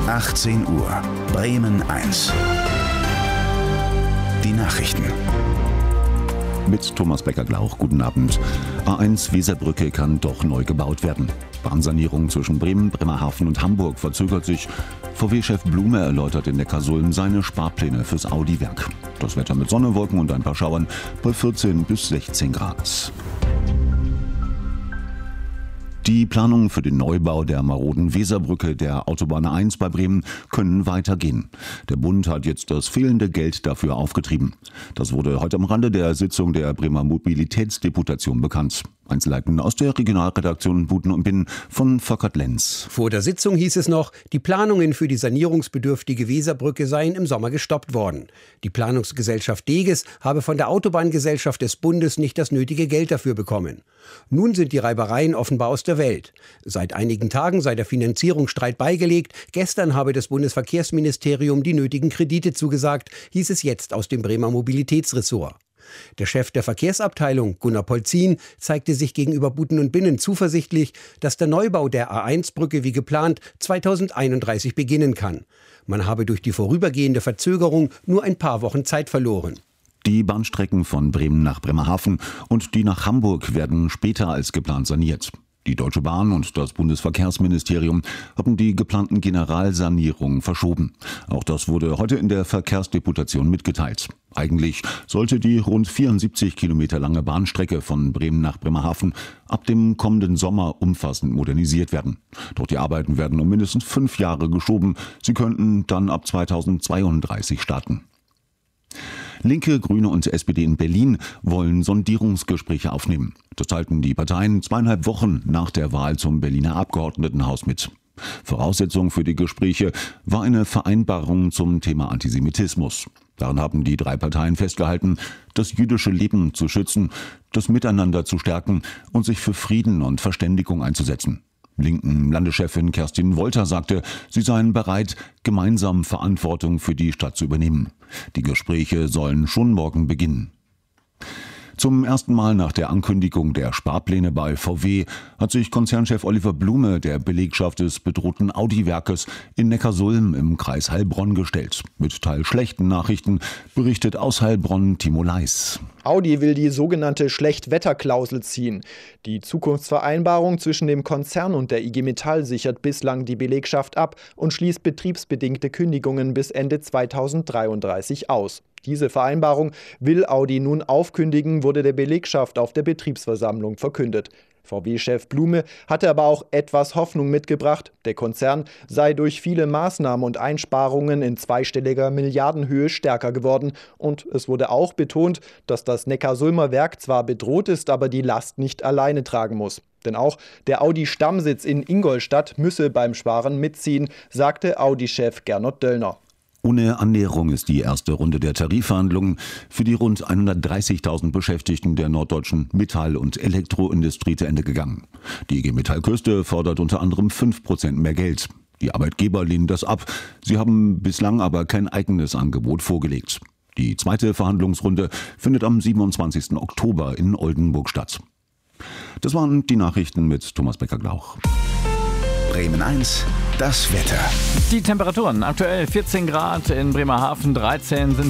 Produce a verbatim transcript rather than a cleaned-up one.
achtzehn Uhr, Bremen eins. Die Nachrichten. Mit Thomas Becker-Glauch, guten Abend. A eins Weserbrücke kann doch neu gebaut werden. Bahnsanierung zwischen Bremen, Bremerhaven und Hamburg verzögert sich. V W-Chef Blume erläutert in Neckarsulm seine Sparpläne fürs Audi-Werk. Das Wetter mit Sonne, Wolken und ein paar Schauern bei vierzehn bis sechzehn Grad. Die Planungen für den Neubau der maroden Weserbrücke der Autobahn A eins bei Bremen können weitergehen. Der Bund hat jetzt das fehlende Geld dafür aufgetrieben. Das wurde heute am Rande der Sitzung der Bremer Mobilitätsdeputation bekannt. Einzelheiten aus der Regionalredaktion Buten und Binnen von Volkert Lenz. Vor der Sitzung hieß es noch, die Planungen für die sanierungsbedürftige Weserbrücke seien im Sommer gestoppt worden. Die Planungsgesellschaft Deges habe von der Autobahngesellschaft des Bundes nicht das nötige Geld dafür bekommen. Nun sind die Reibereien offenbar aus der Welt. Seit einigen Tagen sei der Finanzierungsstreit beigelegt. Gestern habe das Bundesverkehrsministerium die nötigen Kredite zugesagt, hieß es jetzt aus dem Bremer Mobilitätsressort. Der Chef der Verkehrsabteilung, Gunnar Polzin, zeigte sich gegenüber Buten und Binnen zuversichtlich, dass der Neubau der A eins Brücke wie geplant zweitausendeinunddreißig beginnen kann. Man habe durch die vorübergehende Verzögerung nur ein paar Wochen Zeit verloren. Die Bahnstrecken von Bremen nach Bremerhaven und die nach Hamburg werden später als geplant saniert. Die Deutsche Bahn und das Bundesverkehrsministerium haben die geplanten Generalsanierungen verschoben. Auch das wurde heute in der Verkehrsdeputation mitgeteilt. Eigentlich sollte die rund vierundsiebzig Kilometer lange Bahnstrecke von Bremen nach Bremerhaven ab dem kommenden Sommer umfassend modernisiert werden. Doch die Arbeiten werden um mindestens fünf Jahre geschoben. Sie könnten dann ab zweitausendzweiunddreißig starten. Linke, Grüne und S P D in Berlin wollen Sondierungsgespräche aufnehmen. Das teilten die Parteien zweieinhalb Wochen nach der Wahl zum Berliner Abgeordnetenhaus mit. Voraussetzung für die Gespräche war eine Vereinbarung zum Thema Antisemitismus. Daran haben die drei Parteien festgehalten, das jüdische Leben zu schützen, das Miteinander zu stärken und sich für Frieden und Verständigung einzusetzen. Linken Landeschefin Kerstin Wolter sagte, sie seien bereit, gemeinsam Verantwortung für die Stadt zu übernehmen. Die Gespräche sollen schon morgen beginnen. Zum ersten Mal nach der Ankündigung der Sparpläne bei V W hat sich Konzernchef Oliver Blume der Belegschaft des bedrohten Audi-Werkes in Neckarsulm im Kreis Heilbronn gestellt. Mit teils schlechten Nachrichten berichtet aus Heilbronn Timo Leis. Audi will die sogenannte Schlechtwetterklausel ziehen. Die Zukunftsvereinbarung zwischen dem Konzern und der I G Metall sichert bislang die Belegschaft ab und schließt betriebsbedingte Kündigungen bis Ende zweitausenddreiunddreißig aus. Diese Vereinbarung will Audi nun aufkündigen, wurde der Belegschaft auf der Betriebsversammlung verkündet. V W-Chef Blume hatte aber auch etwas Hoffnung mitgebracht. Der Konzern sei durch viele Maßnahmen und Einsparungen in zweistelliger Milliardenhöhe stärker geworden. Und es wurde auch betont, dass das Neckarsulmer Werk zwar bedroht ist, aber die Last nicht alleine tragen muss. Denn auch der Audi-Stammsitz in Ingolstadt müsse beim Sparen mitziehen, sagte Audi-Chef Gernot Döllner. Ohne Annäherung ist die erste Runde der Tarifverhandlungen für die rund hundertdreißigtausend Beschäftigten der norddeutschen Metall- und Elektroindustrie zu Ende gegangen. Die I G Metall Küste fordert unter anderem fünf Prozent mehr Geld. Die Arbeitgeber lehnen das ab. Sie haben bislang aber kein eigenes Angebot vorgelegt. Die zweite Verhandlungsrunde findet am siebenundzwanzigsten Oktober in Oldenburg statt. Das waren die Nachrichten mit Thomas Becker-Glauch. Bremen eins, das Wetter. Die Temperaturen aktuell vierzehn Grad, in Bremerhaven dreizehn sind